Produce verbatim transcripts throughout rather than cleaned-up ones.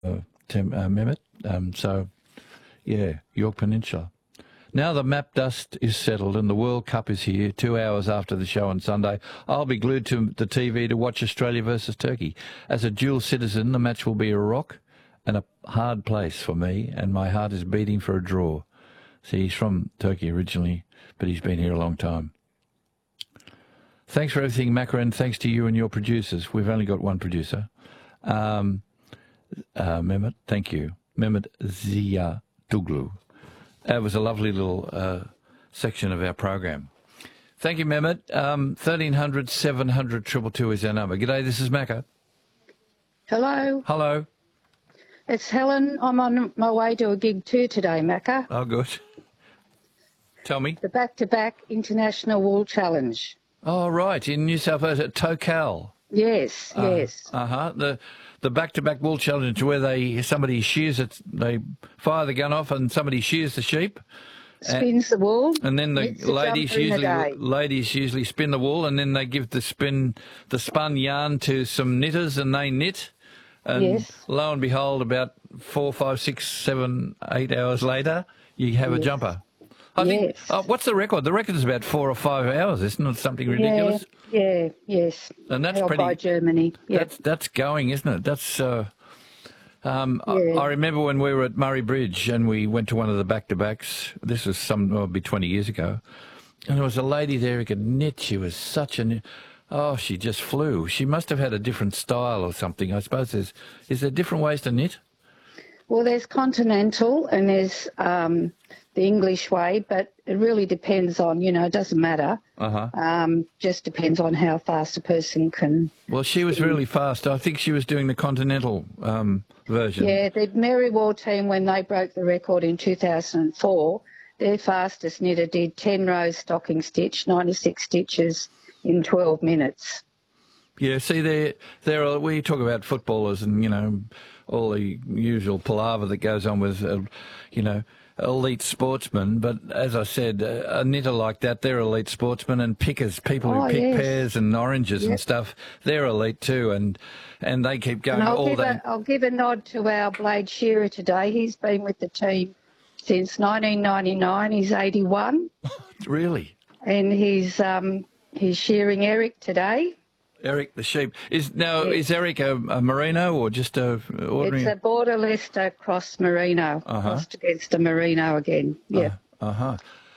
uh, Tim, uh, Mehmet. Um, so, yeah, York Peninsula. Now the map dust is settled and the World Cup is here, two hours after the show on Sunday. I'll be glued to the T V to watch Australia versus Turkey. As a dual citizen, the match will be a rock and a hard place for me, and my heart is beating for a draw. See, he's from Turkey originally, but he's been here a long time. Thanks for everything, Macca, and thanks to you and your producers. We've only got one producer. Um, uh, Mehmet, thank you. Mehmet Zia Duglu. That was a lovely little uh, section of our program. Thank you, Mehmet. Um, thirteen hundred, seven hundred, two two two is our number. G'day, this is Macca. Hello. Hello. It's Helen. I'm on my way to a gig too today, Macca. Oh, good. Tell me. The back-to-back International Wool Challenge. Oh, right, in New South Wales at Tocal. Yes, uh, yes. Uh-huh. The the back-to-back wool challenge where they somebody shears it, they fire the gun off and somebody shears the sheep. Spins and, the wool. And then the ladies usually the ladies usually spin the wool, and then they give the spin the spun yarn to some knitters and they knit. And yes. Lo and behold, about four, five, six, seven, eight hours later, you have yes. a jumper. I yes. think, uh, what's the record? The record is about four or five hours, isn't it? Something ridiculous. Yeah, yeah yes. And that's Held pretty. by Germany. Yep. That's that's going, isn't it? That's. Uh, um, yeah. I, I remember when we were at Murray Bridge and we went to one of the back-to-backs. This was some, oh, be twenty years ago, and there was a lady there who could knit. She was such a. Oh, she just flew. She must have had a different style or something. I suppose there's. Is there different ways to knit? Well, there's continental and there's um, the English way, but it really depends on, you know, it doesn't matter. Uh-huh. Um, just depends on how fast a person can. Well, she was really fast. I think she was doing the continental um, version. Yeah, the Merriwall team, when they broke the record in two thousand four, their fastest knitter did ten rows stocking stitch, ninety-six stitches in twelve minutes. Yeah, see, there, there are, we talk about footballers and, you know, all the usual palaver that goes on with, uh, you know, elite sportsmen. But as I said, a, a knitter like that, they're elite sportsmen, and pickers, people oh, who pick yes. pears and oranges yep. and stuff, they're elite too, and and they keep going and I'll all give day. A, I'll give a nod to our blade shearer today. He's been with the team since nineteen ninety-nine. He's eighty-one. Really? And he's um, he's shearing Eric today. Eric the sheep. Is now yes. is Eric a, a merino or just a ordinary? It's a border Leicester cross merino. Uh-huh. Crossed against a merino again. Yeah. Uh huh.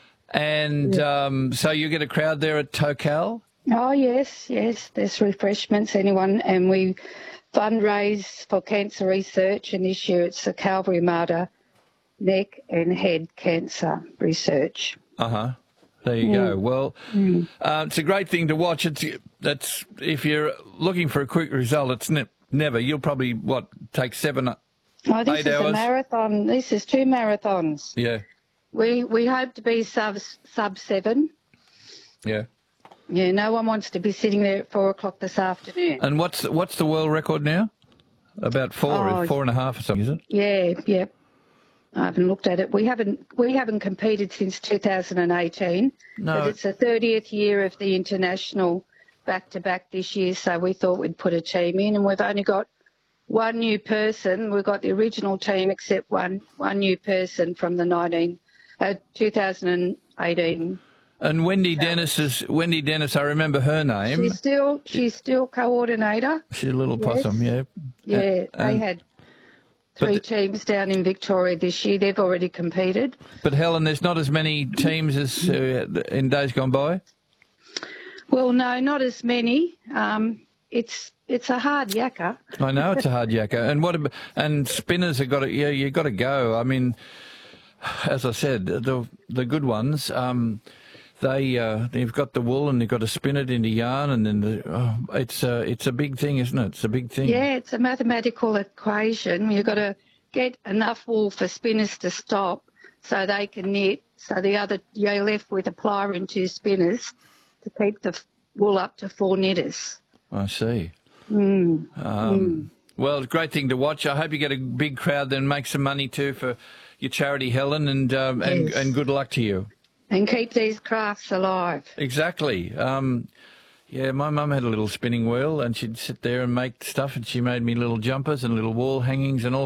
And yeah. um, so you get a crowd there at Tocal? Oh yes, yes. There's refreshments. Anyone, and we fundraise for cancer research. And this year it's the Calvary Mater neck and head cancer research. Uh huh. There you mm. go. Well, mm. uh, it's a great thing to watch. It's that's if you're looking for a quick result, it's ne- never. You'll probably what take seven, oh, this eight is hours. a marathon. This is two marathons. Yeah. We we hope to be sub sub seven. Yeah. Yeah. No one wants to be sitting there at four o'clock this afternoon. And what's the, what's the world record now? About four, oh, four and a half or something, is it? Yeah. Yeah. I haven't looked at it. We haven't we haven't competed since two thousand eighteen. No. But it's the thirtieth year of the international back-to-back this year, so we thought we'd put a team in, and we've only got one new person. We've got the original team except one one new person from the nineteen, uh, two thousand eighteen. And Wendy Dennis is Wendy Dennis. I remember her name. She's still she's still coordinator. She's a little yes. possum, yeah. Yeah, and, they had three teams down in Victoria this year. They've already competed. But Helen, there's not as many teams as uh, in days gone by. Well, no, not as many. Um, it's it's a hard yakka. I know it's a hard yakka, and what? And spinners have got to. Yeah, you got to go. I mean, as I said, the the good ones. Um, They uh, they've got the wool and they've got to spin it into yarn, and then the, oh, it's a it's a big thing, isn't it? It's a big thing. Yeah, it's a mathematical equation. You've got to get enough wool for spinners to stop, so they can knit. So the other you're left with a plier and two spinners to keep the wool up to four knitters. I see. Mm. Um, mm. Well, it's a great thing to watch. I hope you get a big crowd, then make some money too for your charity, Helen, and um, yes. and and good luck to you. And keep these crafts alive. Exactly. Um, yeah, my mum had a little spinning wheel and she'd sit there and make stuff, and she made me little jumpers and little wall hangings and all